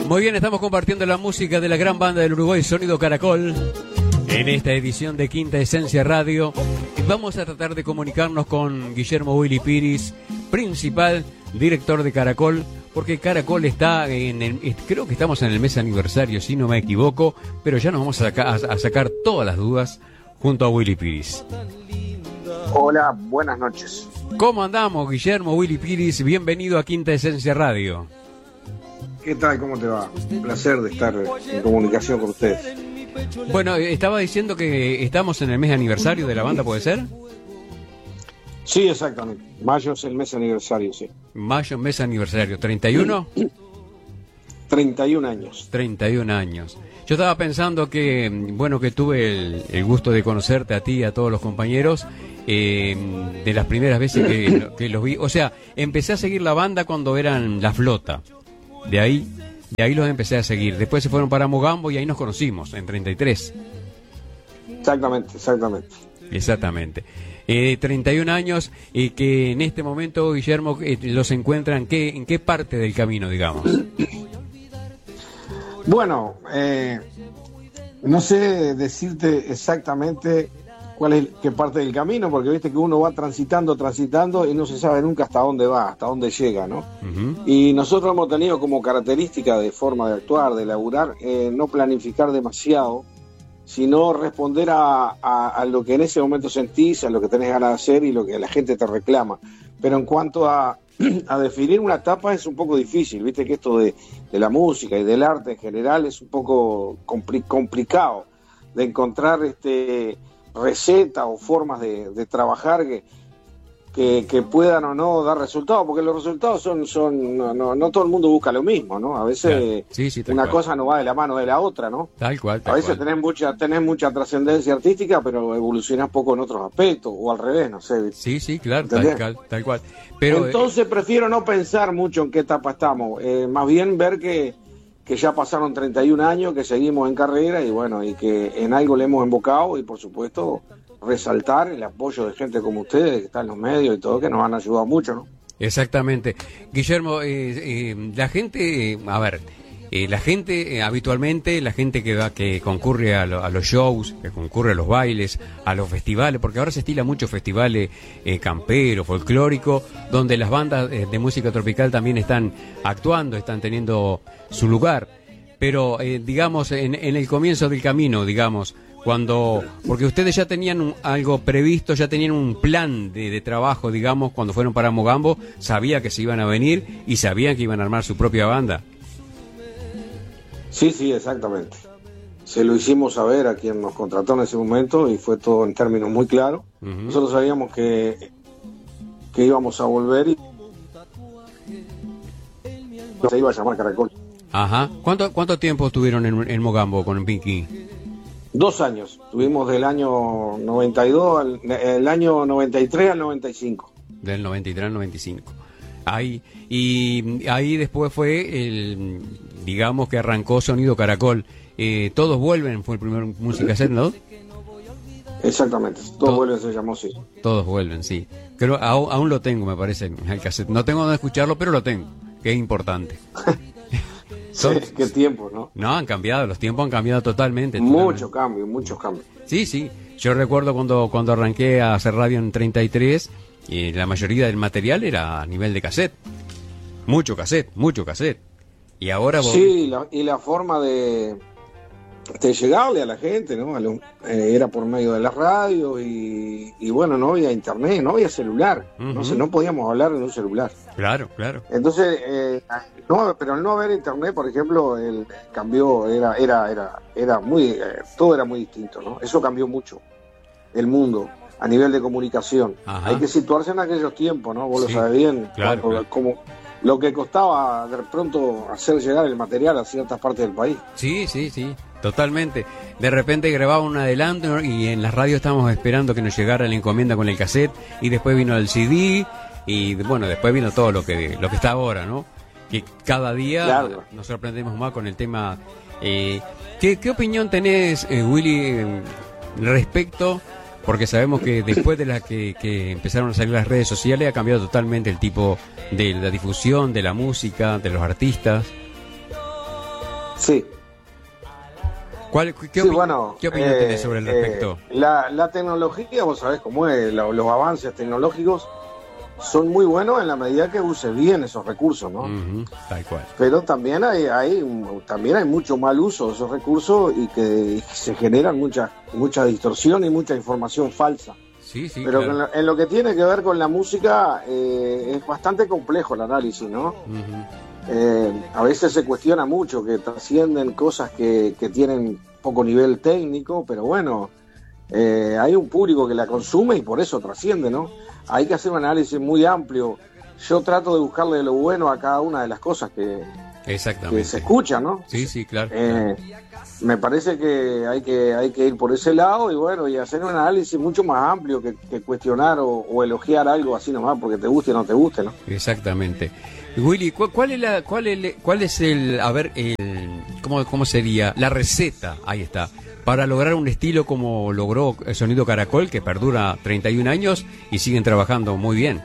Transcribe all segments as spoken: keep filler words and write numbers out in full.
Muy bien, estamos compartiendo la música de la gran banda del Uruguay, Sonido Caracol, en esta edición de Quinta Esencia Radio. Vamos a tratar de comunicarnos con Guillermo Willy Piris, principal director de Caracol, porque Caracol está en el, creo que estamos en el mes aniversario, si no me equivoco, pero ya nos vamos a, saca, a sacar todas las dudas junto a Willy Piris. Hola, buenas noches. ¿Cómo andamos, Guillermo Willy Piris? Bienvenido a Quinta Esencia Radio. ¿Qué tal? ¿Cómo te va? Un placer de estar en comunicación con ustedes. Bueno, estaba diciendo que estamos en el mes aniversario de la banda, ¿puede ser? Sí, exactamente. Mayo es el mes aniversario, sí. Mayo, mes aniversario. ¿treinta y uno? treinta y un años. treinta y un años. Yo estaba pensando que, bueno, que tuve el, el gusto de conocerte a ti y a todos los compañeros eh, de las primeras veces que, que los vi. O sea, empecé a seguir la banda cuando eran La Flota. De ahí, de ahí los empecé a seguir. Después se fueron para Mogambo y ahí nos conocimos, en treinta y tres. Exactamente, exactamente. Exactamente. Eh, treinta y un años y eh, que en este momento, Guillermo, eh, los encuentran ¿qué, en qué parte del camino, digamos. Bueno, eh, no sé decirte exactamente cuál es qué parte del camino, porque viste que uno va transitando, transitando y no se sabe nunca hasta dónde va, hasta dónde llega, ¿no? Uh-huh. Y nosotros hemos tenido como característica de forma de actuar, de laburar, eh, no planificar demasiado, sino responder a, a, a lo que en ese momento sentís, a lo que tenés ganas de hacer y lo que la gente te reclama. Pero en cuanto a, a definir una etapa es un poco difícil, viste que esto de, de la música y del arte en general es un poco compli- complicado de encontrar este recetas o formas de, de trabajar que, que, que puedan o no dar resultados, porque los resultados son, son no, no, no todo el mundo busca lo mismo, ¿no? A veces claro. sí, sí, una cual. cosa no va de la mano de la otra, ¿no? Tal cual, tal A veces cual. tenés mucha, tenés mucha trascendencia artística, pero evolucionás poco en otros aspectos, o al revés, no sé. Sí, sí, claro, tal cual, tal cual. Pero, entonces prefiero no pensar mucho en qué etapa estamos, eh, más bien ver que que ya pasaron treinta y un años, que seguimos en carrera y bueno, y que en algo le hemos embocado y por supuesto resaltar el apoyo de gente como ustedes, que están en los medios y todo, que nos han ayudado mucho, ¿no? Exactamente. Guillermo, eh, eh, la gente, eh, a ver, eh, la gente eh, habitualmente, la gente que va, que concurre a, lo, a los shows, que concurre a los bailes, a los festivales, porque ahora se estila mucho festivales eh, campero, folclórico, donde las bandas eh, de música tropical también están actuando, están teniendo su lugar, pero eh, digamos en, en el comienzo del camino, digamos, cuando, porque ustedes ya tenían un, algo previsto, ya tenían un plan de, de trabajo, digamos, cuando fueron para Mogambo, sabía que se iban a venir y sabían que iban a armar su propia banda. Sí, sí, exactamente. Se lo hicimos saber a quien nos contrató en ese momento y fue todo en términos muy claros. Uh-huh. Nosotros sabíamos que, que íbamos a volver y se iba a llamar Caracol. Ajá. ¿Cuánto, cuánto tiempo estuvieron en, en Mogambo con Pinky? Dos años. Tuvimos del año noventa y dos al el año noventa y tres al noventa y cinco. Del noventa y tres al noventa y cinco. Ahí, y ahí después fue el, digamos que arrancó Sonido Caracol. Eh, Todos vuelven, fue el primer música set, ¿no? Exactamente, Todos Todo, vuelven se llamó, sí. Todos vuelven, sí. Creo, aún, aún lo tengo, me parece, el cassette. No tengo donde escucharlo, pero lo tengo, que es importante. Son, sí, qué tiempo, ¿no? No, han cambiado, los tiempos han cambiado totalmente. Mucho cambio, muchos cambios. Sí, sí. Yo recuerdo cuando, cuando arranqué a hacer radio en treinta y tres, y la mayoría del material era a nivel de cassette. Mucho cassette, mucho cassette. Y ahora vos... Sí, la, y la forma de, de llegarle a la gente, ¿no? A lo, eh, era por medio de la radio y, y bueno, no había internet, no había celular. Uh-huh. Entonces no podíamos hablar en un celular. Claro, claro. Entonces, eh, no, pero al no haber internet, por ejemplo, el cambio era, era, era, era muy, eh, todo era muy distinto, ¿no? Eso cambió mucho el mundo a nivel de comunicación. Ajá. Hay que situarse en aquellos tiempos, ¿no? Vos sí, lo sabés bien, claro, cuando, claro. Como lo que costaba de pronto hacer llegar el material a ciertas partes del país. Sí, sí, sí, totalmente. De repente grababa un adelanto y en las radios estábamos esperando que nos llegara la encomienda con el cassette y después vino el C D y bueno, después vino todo lo que lo que está ahora, ¿no? Que cada día claro. nos sorprendemos más con el tema. Eh, ¿qué, ¿Qué opinión tenés, eh, Willy, eh, respecto? Porque sabemos que después de la que, que empezaron a salir las redes sociales ha cambiado totalmente el tipo de la difusión de la música, de los artistas. Sí. ¿Cuál, qué, sí, opi- bueno, ¿Qué opinión eh, tenés sobre el respecto? eh, la, la tecnología, vos sabés cómo es, la- los avances tecnológicos son muy buenos en la medida que use bien esos recursos, ¿no? Ujú, tal cual. Pero también hay, hay también hay mucho mal uso de esos recursos y que, y que se generan mucha mucha distorsión y mucha información falsa. Sí, sí, Pero claro. en, lo, en lo que tiene que ver con la música eh, es bastante complejo el análisis, ¿no? Ujú. Eh, a veces se cuestiona mucho, que trascienden cosas que, que tienen poco nivel técnico, pero bueno, eh, hay un público que la consume y por eso trasciende, ¿no? Hay que hacer un análisis muy amplio. Yo trato de buscarle lo bueno a cada una de las cosas que, Exactamente. que se escuchan, ¿no? Sí, sí, claro. Eh, me parece que hay que hay que ir por ese lado y bueno, y hacer un análisis mucho más amplio que, que cuestionar o, o elogiar algo así nomás porque te guste o no te guste, ¿no? Exactamente. Willy, ¿cu- ¿cuál es la, cuál es, cuál es el, a ver, el, cómo, cómo sería la receta? Ahí está. Para lograr un estilo como logró el Sonido Caracol, que perdura treinta y un años y siguen trabajando muy bien.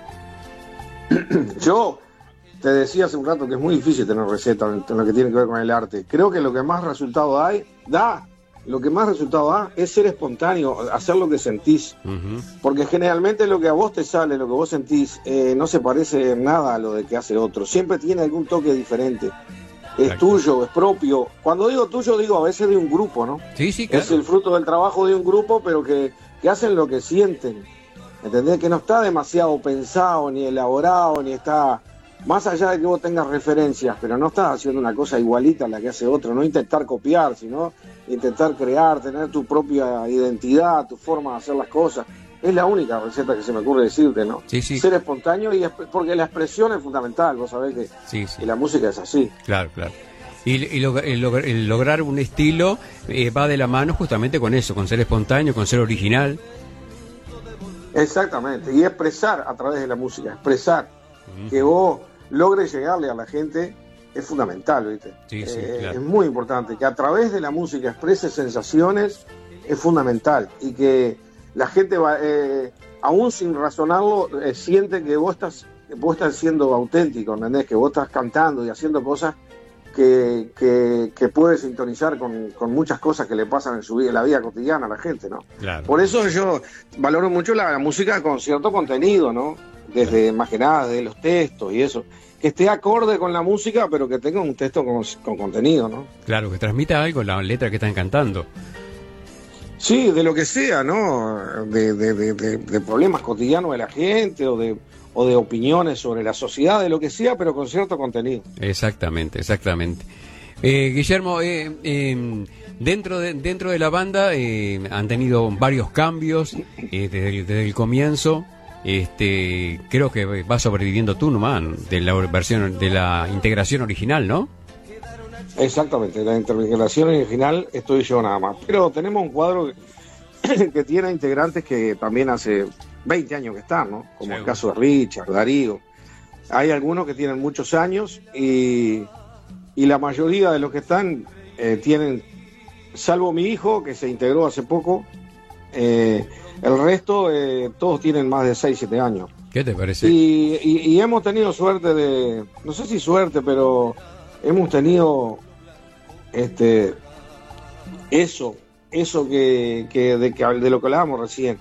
Yo te decía hace un rato que es muy difícil tener receta en lo que tiene que ver con el arte. Creo que lo que más resultado hay, da, lo que más resultado da es ser espontáneo, hacer lo que sentís. Ujú. Porque generalmente lo que a vos te sale, lo que vos sentís, eh, no se parece en nada a lo de que hace otro. Siempre tiene algún toque diferente. Es Exacto. tuyo, es propio. Cuando digo tuyo, digo a veces de un grupo, ¿no? Sí, sí, claro. Es el fruto del trabajo de un grupo, pero que, que hacen lo que sienten. ¿Entendés? Que no está demasiado pensado, ni elaborado, ni está... Más allá de que vos tengas referencias, pero no estás haciendo una cosa igualita a la que hace otro. No intentar copiar, sino intentar crear, tener tu propia identidad, tu forma de hacer las cosas. Es la única receta que se me ocurre decirte, ¿no? Sí, sí. Ser espontáneo, y esp- porque la expresión es fundamental. Vos sabés que, Sí, sí. que la música es así. Claro, claro. Y, y log- el, log- el lograr un estilo eh, va de la mano justamente con eso, con ser espontáneo, con ser original. Exactamente, y expresar a través de la música, expresar, que vos logres llegarle a la gente es fundamental, ¿viste? Sí, sí, Eh, claro. Es muy importante, que a través de la música expreses sensaciones es fundamental, y que la gente, va, eh, aún sin razonarlo, eh, siente que vos estás, vos estás siendo auténtico, ¿entendés? Que vos estás cantando y haciendo cosas que, que, que puede sintonizar con, con muchas cosas que le pasan en su vida, en la vida cotidiana a la gente, ¿no? Claro. Por eso yo valoro mucho la, la música con cierto contenido, ¿no? Desde más que nada, de los textos y eso. Que esté acorde con la música, pero que tenga un texto con, con contenido, ¿no? Claro, que transmita algo la letra que están cantando. Sí, de lo que sea, ¿no? De, de, de, de, de problemas cotidianos de la gente o de, o de opiniones sobre la sociedad, de lo que sea, pero con cierto contenido. Exactamente, exactamente. Eh, Guillermo, eh, eh, dentro, de, dentro de la banda eh, han tenido varios cambios eh, desde, el, desde el comienzo. Este, creo que vas sobreviviendo tú nomás de la versión, de la integración original, ¿no? Exactamente, la integración original estoy yo nada más. Pero tenemos un cuadro que, que tiene integrantes que también hace veinte años que están, ¿no? Como Seguro. el caso de Richard, Darío. Hay algunos que tienen muchos años y, y la mayoría de los que están eh, tienen, salvo mi hijo que se integró hace poco, eh, el resto eh, todos tienen más de seis, siete años. ¿Qué te parece? Y, y, y hemos tenido suerte de, no sé si suerte, pero hemos tenido este eso, eso que, que, de, que de lo que hablábamos recién.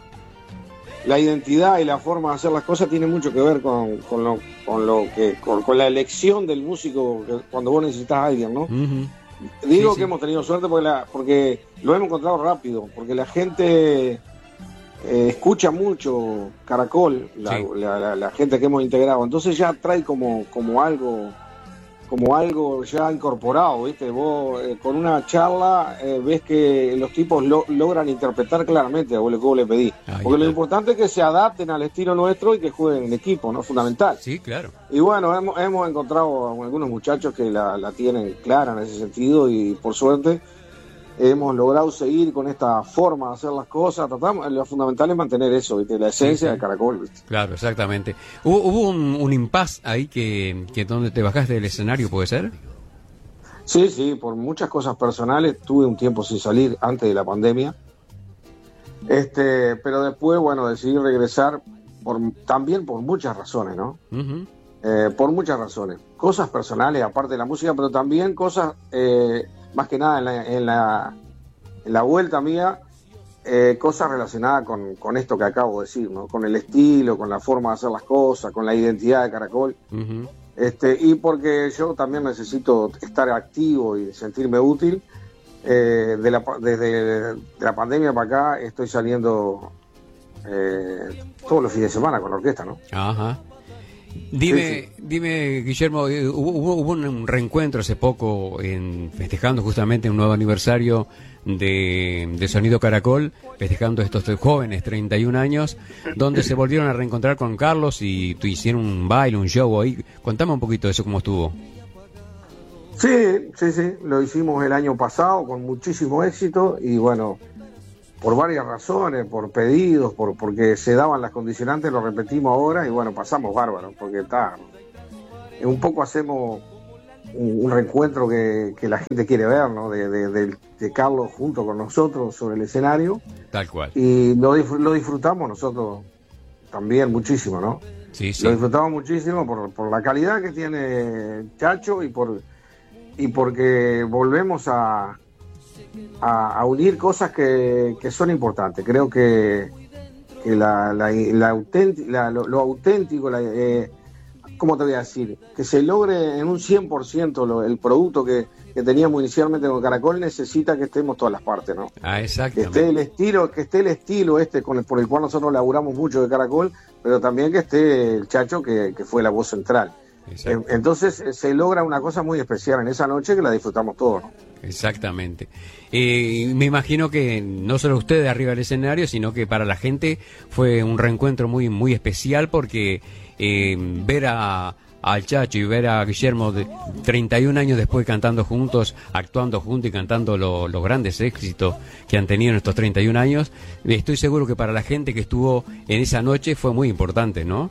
La identidad y la forma de hacer las cosas tiene mucho que ver con, con lo, con lo que, con, con la elección del músico que, cuando vos necesitas a alguien, ¿no? Ujú. Digo Sí, que sí. hemos tenido suerte porque, la, porque lo hemos encontrado rápido, porque la gente eh, escucha mucho Caracol, la, Sí. la, la, la gente que hemos integrado, entonces ya trae como, como algo como algo ya incorporado, ¿viste? Vos eh, con una charla eh, ves que los tipos lo, logran interpretar claramente a vos lo que vos le pedís. Ahí Porque lo está. importante es que se adapten al estilo nuestro y que jueguen en equipo, ¿no? Fundamental. Sí, claro. Y bueno, hemos, hemos encontrado a algunos muchachos que la, la tienen clara en ese sentido y por suerte hemos logrado seguir con esta forma de hacer las cosas. Tratamos, lo fundamental es mantener eso, ¿viste? La esencia Sí, sí. del Caracol, ¿viste? Claro, exactamente. ¿Hubo, hubo un, un impas ahí que, que donde te bajaste del escenario, puede ser? Sí, sí, por muchas cosas personales tuve un tiempo sin salir antes de la pandemia. Este, pero después, bueno, decidí regresar por, también por muchas razones, ¿no? Ujú. Eh, por muchas razones. Cosas personales, aparte de la música, pero también cosas eh, más que nada en la, en la, en la vuelta mía, eh, cosas relacionadas con, con esto que acabo de decir, ¿no? Con el estilo, con la forma de hacer las cosas, con la identidad de Caracol. Uh-huh. Este, y porque yo también necesito estar activo y sentirme útil. Eh, de la, desde de la pandemia para acá estoy saliendo eh, todos los fines de semana con la orquesta, ¿no? Ajá. Dime, sí, sí. dime, Guillermo, hubo, hubo un reencuentro hace poco en festejando justamente un nuevo aniversario de, de Sonido Caracol, festejando estos jóvenes treinta y un años, donde se volvieron a reencontrar con Carlos y tú hicieron un baile, un show ahí. Contame un poquito de eso, cómo estuvo. Sí, sí, sí, lo hicimos el año pasado con muchísimo éxito y bueno, por varias razones, por pedidos, por porque se daban las condicionantes, lo repetimos ahora y bueno, pasamos bárbaro, porque está, un poco hacemos un, un reencuentro que, que la gente quiere ver, ¿no? De, de, de, de Carlos junto con nosotros sobre el escenario. Tal cual. Y lo, lo disfrutamos nosotros también muchísimo, ¿no? Sí, sí. Lo disfrutamos muchísimo por, por la calidad que tiene Chacho y por y porque volvemos a, a, a unir cosas que, que son importantes. Creo que, que la, la, la auténti- la, lo, lo auténtico, la, eh, ¿cómo te voy a decir? Que se logre en un cien por ciento lo, el producto que, que teníamos inicialmente con Caracol necesita que estemos todas las partes, ¿no? Ah, exactamente. Que esté el estilo, que esté el estilo este con el, por el cual nosotros laburamos mucho de Caracol, pero también que esté el Chacho que, que fue la voz central. Exacto. Entonces se logra una cosa muy especial en esa noche que la disfrutamos todos, ¿no? Exactamente. Eh, me imagino que no solo ustedes arriba del escenario, sino que para la gente fue un reencuentro muy muy especial porque eh, ver a al Chacho y ver a Guillermo de treinta y un años después cantando juntos, actuando juntos y cantando lo, los grandes éxitos que han tenido en estos treinta y un años, estoy seguro que para la gente que estuvo en esa noche fue muy importante, ¿no?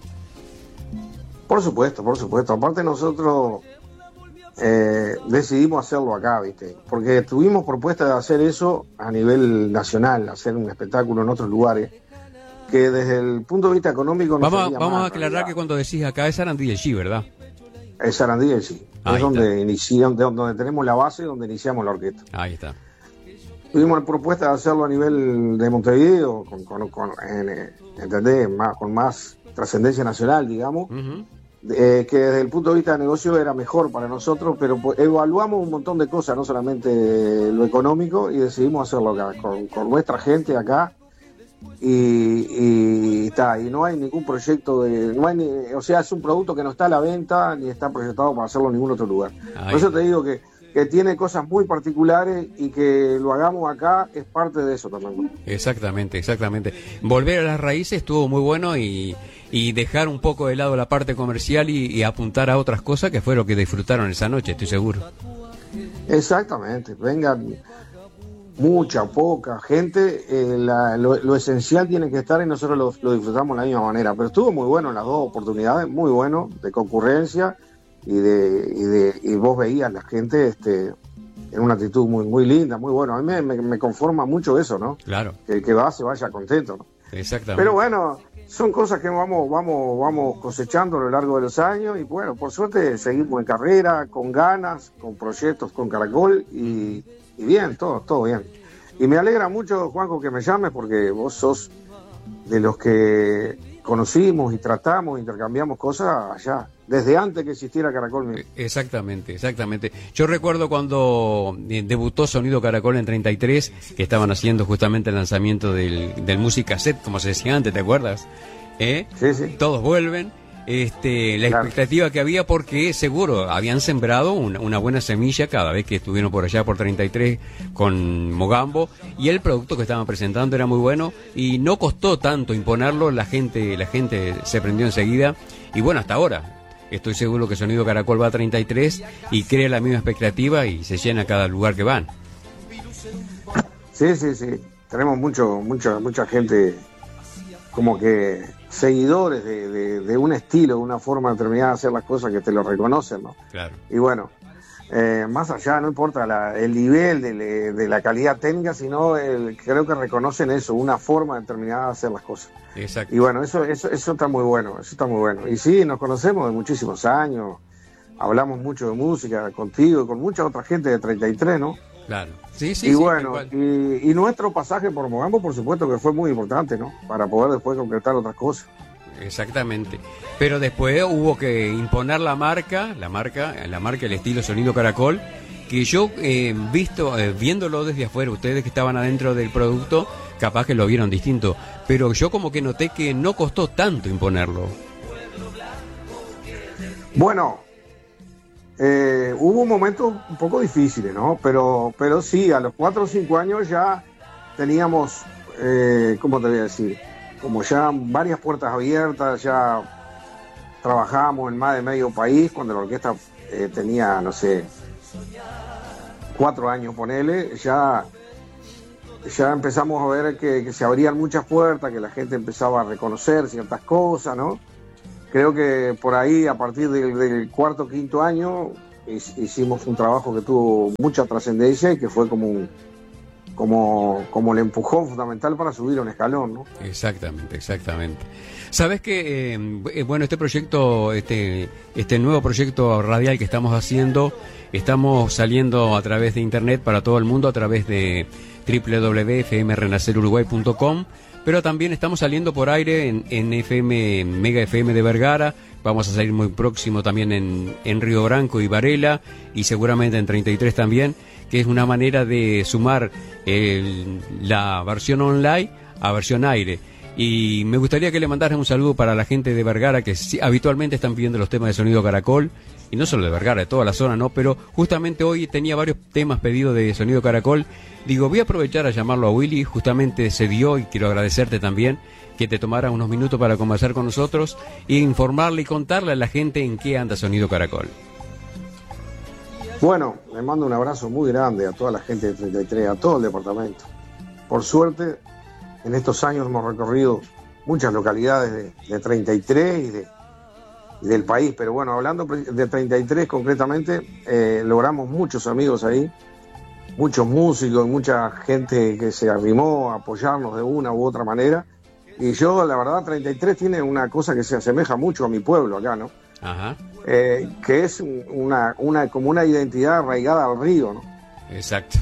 Por supuesto, por supuesto. Aparte nosotros eh, decidimos hacerlo acá, ¿viste? Porque tuvimos propuesta de hacer eso a nivel nacional, hacer un espectáculo en otros lugares, que desde el punto de vista económico... Vamos, a, vamos a aclarar que cuando decís acá es Sarandí del Chi, ¿verdad? Es Sarandí del Chi. Es donde, iniciamos, donde tenemos la base, donde iniciamos la orquesta. Ahí está. Tuvimos la propuesta de hacerlo a nivel de Montevideo, con, con, con, en, ¿entendés? Más, con más trascendencia nacional, digamos. Uh-huh. Eh, que desde el punto de vista de negocio era mejor para nosotros, pero pues, evaluamos un montón de cosas, no solamente lo económico, y decidimos hacerlo acá, con, con nuestra gente acá, y, y, y, ta, y no hay ningún proyecto, de, no hay ni, o sea, es un producto que no está a la venta, ni está proyectado para hacerlo en ningún otro lugar. Ay. Por eso te digo que, que tiene cosas muy particulares y que lo hagamos acá es parte de eso también. Exactamente, exactamente. Volver a las raíces estuvo muy bueno y... y dejar un poco de lado la parte comercial y, y apuntar a otras cosas que fue lo que disfrutaron esa noche, estoy seguro. Exactamente, vengan mucha, poca gente, eh, la, lo, lo esencial tiene que estar y nosotros lo, lo disfrutamos de la misma manera, pero estuvo muy bueno en las dos oportunidades, muy bueno, de concurrencia y de y, de, y vos veías la gente este, en una actitud muy muy linda, muy bueno, a mí me, me, me conforma mucho eso, ¿no? Claro. Que el que va se vaya contento, ¿no? Exactamente. Pero bueno, son cosas que vamos, vamos, vamos cosechando a lo largo de los años y bueno, por suerte seguimos en carrera, con ganas, con proyectos con Caracol y, y bien, todo, todo bien. Y me alegra mucho, Juanjo, que me llames porque vos sos de los que conocimos y tratamos, intercambiamos cosas allá, desde antes que existiera Caracol mismo. Exactamente, exactamente. Yo recuerdo cuando debutó Sonido Caracol en treinta y tres, que estaban haciendo justamente el lanzamiento del, del Music Cassette, como se decía antes, ¿te acuerdas? ¿Eh? Sí, sí. Todos vuelven. Este, la claro. expectativa que había porque seguro habían sembrado una, una buena semilla cada vez que estuvieron por allá por treinta y tres con Mogambo y el producto que estaban presentando era muy bueno y no costó tanto imponerlo, la gente, la gente se prendió enseguida y bueno, hasta ahora estoy seguro que Sonido Caracol va a treinta y tres y crea la misma expectativa y se llena cada lugar que van. Sí, sí, sí, tenemos mucho, mucha, mucha gente como que seguidores de, de, de un estilo, de una forma determinada de hacer las cosas que te lo reconocen, ¿no? Claro. Y bueno, eh, más allá, no importa la, el nivel de, de la calidad técnica, sino el, creo que reconocen eso, una forma determinada de hacer las cosas. Exacto. Y bueno, eso, eso, eso está muy bueno, eso está muy bueno. Y sí, nos conocemos de muchísimos años, hablamos mucho de música contigo y con mucha otra gente de treinta y tres, ¿no? Claro. Sí, sí, y sí, bueno, y, y nuestro pasaje por Mogambo, por supuesto que fue muy importante, ¿no? Para poder después concretar otras cosas. Exactamente. Pero después hubo que imponer la marca, la marca, la marca, el estilo Sonido Caracol, que yo eh, visto, eh, viéndolo desde afuera, ustedes que estaban adentro del producto, capaz que lo vieron distinto, pero yo como que noté que no costó tanto imponerlo. Bueno, eh, hubo momentos un poco difíciles, ¿no? Pero, pero sí, a los cuatro o cinco años ya teníamos, eh, ¿cómo te voy a decir? Como ya varias puertas abiertas, ya trabajábamos en más de medio país, cuando la orquesta eh, tenía, no sé, cuatro años, ponele, ya, ya empezamos a ver que, que se abrían muchas puertas, que la gente empezaba a reconocer ciertas cosas, ¿no? Creo que por ahí, a partir del, del cuarto o quinto año, hicimos un trabajo que tuvo mucha trascendencia y que fue como un, como, como el empujón fundamental para subir un escalón, ¿no? Exactamente, exactamente. Sabes que, eh, bueno, este proyecto, este, este nuevo proyecto radial que estamos haciendo, estamos saliendo a través de internet para todo el mundo, a través de doble u doble u doble u punto f m renacer uruguay punto com, pero también estamos saliendo por aire en, en F M, Mega F M de Vergara. Vamos a salir muy próximo también en, en Río Branco y Varela, y seguramente en treinta y tres también, que es una manera de sumar el, la versión online a versión aire. Y me gustaría que le mandaras un saludo para la gente de Vergara, que sí, habitualmente están pidiendo los temas de Sonido Caracol, y no solo de Vergara, de toda la zona, ¿no? Pero justamente hoy tenía varios temas pedidos de Sonido Caracol. Digo, voy a aprovechar a llamarlo a Willy, justamente se dio, y quiero agradecerte también que te tomara unos minutos para conversar con nosotros e informarle y contarle a la gente en qué anda Sonido Caracol. Bueno, le mando un abrazo muy grande a toda la gente de treinta y tres, a todo el departamento. Por suerte, en estos años hemos recorrido muchas localidades de, de treinta y tres y, de, y del país, pero bueno, hablando de treinta y tres concretamente, eh, logramos muchos amigos ahí, muchos músicos, mucha gente que se arrimó a apoyarnos de una u otra manera. Y yo, la verdad, treinta y tres tiene una cosa que se asemeja mucho a mi pueblo acá, ¿no? Ajá. Eh, que es una, una, como una identidad arraigada al río, ¿no? Exacto.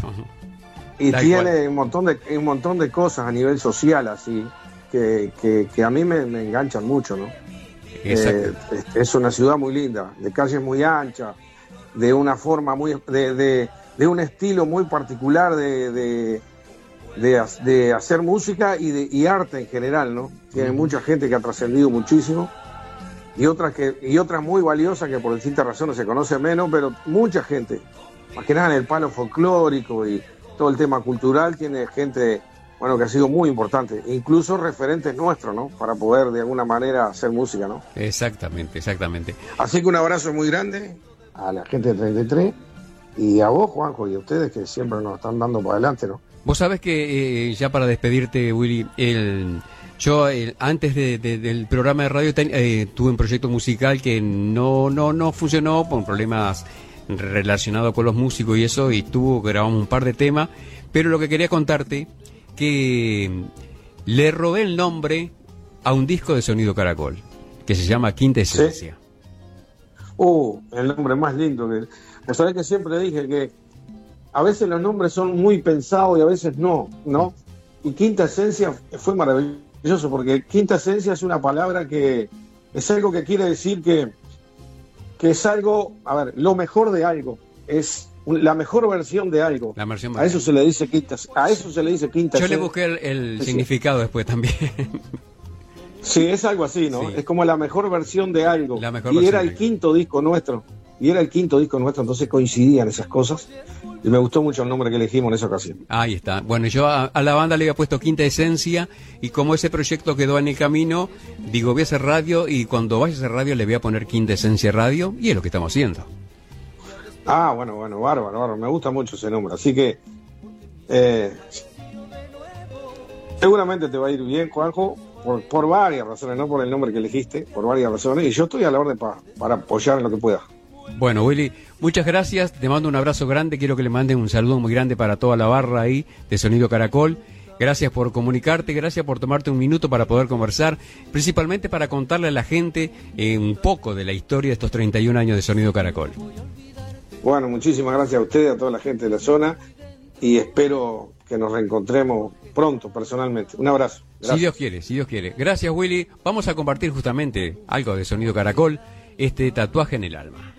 Y Tal tiene cual. un montón de un montón de cosas a nivel social, así, que, que, que a mí me, me enganchan mucho, ¿no? Exacto. Eh, es, es una ciudad muy linda, de calles muy anchas, de una forma muy... de, de, de un estilo muy particular de... de De, de hacer música y, de, y arte en general, ¿no? Tiene Uh-huh. mucha gente que ha trascendido muchísimo y otras que y otras muy valiosas que por distintas razones se conoce menos, pero mucha gente, más que nada en el palo folclórico y todo el tema cultural, tiene gente, bueno, que ha sido muy importante, incluso referentes nuestros, ¿no? Para poder de alguna manera hacer música, ¿no? Exactamente, exactamente. Así que un abrazo muy grande a la gente de treinta y tres y a vos, Juanjo, y a ustedes que siempre nos están dando para adelante, ¿no? Vos sabés que, eh, ya para despedirte, Willy, el, yo el, antes de, de, del programa de radio ten, eh, tuve un proyecto musical que no no no funcionó por problemas relacionados con los músicos y eso, y tuvo que grabamos un par de temas, pero lo que quería contarte, que le robé el nombre a un disco de Sonido Caracol, que se llama Quinta Esencia. ¿Sí? Uh, el nombre más lindo que... Vos sabés que siempre dije que a veces los nombres son muy pensados y a veces no, ¿no? Y Quinta Esencia fue maravilloso, porque Quinta Esencia es una palabra que es algo que quiere decir que, que es algo, a ver, lo mejor de algo, es un, la mejor versión de algo. La versión a eso se le dice Quinta, a eso se le dice Quinta Yo Esencia. le busqué el, el Sí. significado después también. Sí, es algo así, ¿no? Sí. Es como la mejor versión de algo. La mejor y versión era de el algo. quinto disco nuestro. Y era el quinto disco nuestro, entonces coincidían esas cosas. Y me gustó mucho el nombre que elegimos en esa ocasión. Ahí está. Bueno, yo a, a la banda le había puesto Quinta Esencia, y como ese proyecto quedó en el camino, digo, voy a hacer radio, y cuando vaya a hacer radio le voy a poner Quinta Esencia Radio, y es lo que estamos haciendo. Ah, bueno, bueno, bárbaro, bárbaro. Me gusta mucho ese nombre. Así que eh, seguramente te va a ir bien, Juanjo, por, por varias razones, no por el nombre que elegiste, por varias razones. Y yo estoy a la orden pa, para apoyar en lo que pueda. Bueno, Willy, muchas gracias, te mando un abrazo grande, quiero que le manden un saludo muy grande para toda la barra ahí de Sonido Caracol, Gracias por comunicarte, gracias por tomarte un minuto para poder conversar, principalmente para contarle a la gente eh, un poco de la historia de estos treinta y un años de Sonido Caracol. Bueno, muchísimas gracias a ustedes, a toda la gente de la zona, y espero que nos reencontremos pronto, personalmente. Un abrazo. Gracias. Si Dios quiere, si Dios quiere. Gracias, Willy. Vamos a compartir justamente algo de Sonido Caracol, este tatuaje en el alma.